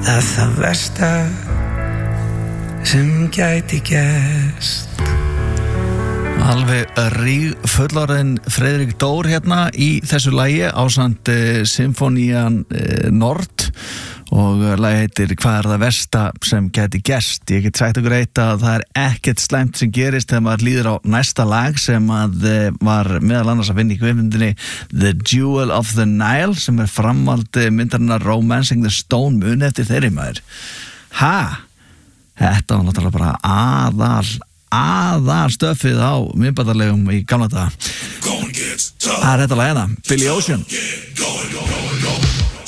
að það versta sem gæti gerst. Alveg fullorðinn Friðrik Dór hérna í þessu lagi ásamt Symfónían Nord og lagi heitir Hvað það versta sem gæti gerst. Ég get sagt ykkur eitt að það ekkert slæmt sem gerist þegar maður líður á næsta lag sem að var meðal annars að vinna í kvikmyndinni The Jewel of the Nile sem framhald myndarinnar Romancing the Stone, muni eftir þeirri maður. Þetta var náttúrulega bara aðal stöfið á myndbandaleigum í gamla daga. Það þetta lag hérna, Billy Ocean.